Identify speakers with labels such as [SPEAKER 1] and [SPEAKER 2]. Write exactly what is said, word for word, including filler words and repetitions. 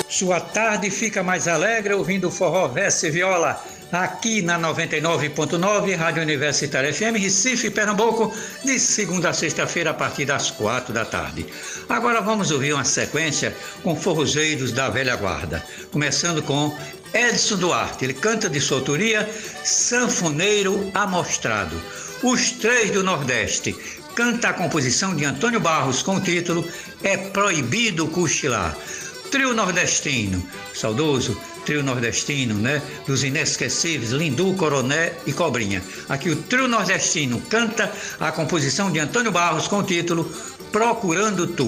[SPEAKER 1] Sua tarde fica mais alegre ouvindo forró, verso e viola, aqui na noventa e nove ponto nove, Rádio Universitária F M, Recife, Pernambuco, de segunda a sexta-feira, a partir das quatro da tarde. Agora vamos ouvir uma sequência com forrozeiros da velha guarda, começando com Edson Duarte. Ele canta de sua autoria Sanfoneiro Amostrado. Os Três do Nordeste, canta a composição de Antônio Barros com o título É Proibido Cochilar. Trio nordestino, saudoso trio nordestino, né? Dos inesquecíveis Lindu, Coroné e Cobrinha. Aqui o trio nordestino canta a composição de Antônio Barros com o título Procurando Tu.